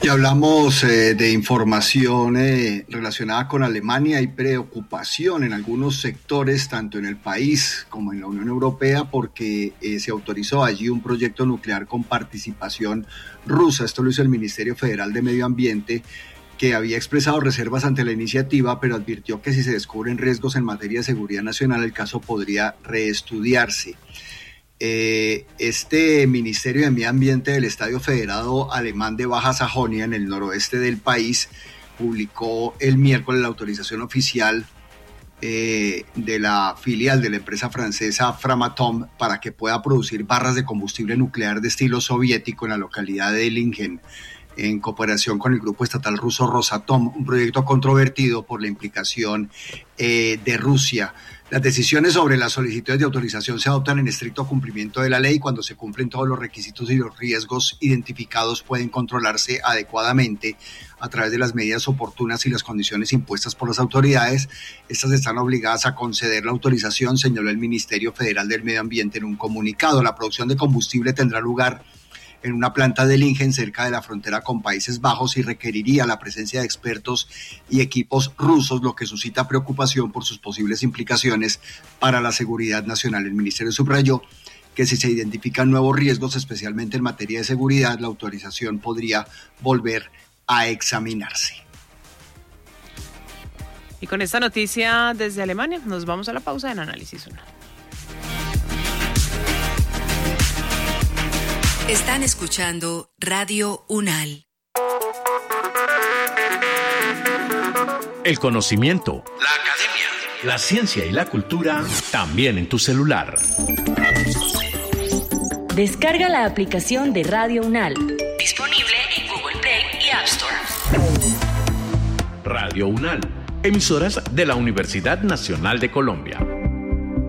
Y hablamos de información relacionada con Alemania. Hay preocupación en algunos sectores, tanto en el país como en la Unión Europea, porque se autorizó allí un proyecto nuclear con participación rusa. Esto lo hizo el Ministerio Federal de Medio Ambiente, que había expresado reservas ante la iniciativa, pero advirtió que si se descubren riesgos en materia de seguridad nacional, el caso podría reestudiarse. Este Ministerio de Medio Ambiente del Estado Federado Alemán de Baja Sajonia, en el noroeste del país, publicó el miércoles la autorización oficial de la filial de la empresa francesa Framatome para que pueda producir barras de combustible nuclear de estilo soviético en la localidad de Lingen, en cooperación con el grupo estatal ruso Rosatom, un proyecto controvertido por la implicación de Rusia. Las decisiones sobre las solicitudes de autorización se adoptan en estricto cumplimiento de la ley. Cuando se cumplen todos los requisitos y los riesgos identificados pueden controlarse adecuadamente a través de las medidas oportunas y las condiciones impuestas por las autoridades. Estas están obligadas a conceder la autorización, señaló el Ministerio Federal del Medio Ambiente en un comunicado. La producción de combustible tendrá lugar en una planta de Lingen cerca de la frontera con Países Bajos y requeriría la presencia de expertos y equipos rusos, lo que suscita preocupación por sus posibles implicaciones para la seguridad nacional. El ministerio subrayó que si se identifican nuevos riesgos, especialmente en materia de seguridad, la autorización podría volver a examinarse. Y con esta noticia desde Alemania nos vamos a la pausa en Análisis 1. Están escuchando Radio UNAL. El conocimiento, la academia, la ciencia y la cultura también en tu celular. Descarga la aplicación de Radio UNAL. Disponible en Google Play y App Store. Radio UNAL, emisoras de la Universidad Nacional de Colombia.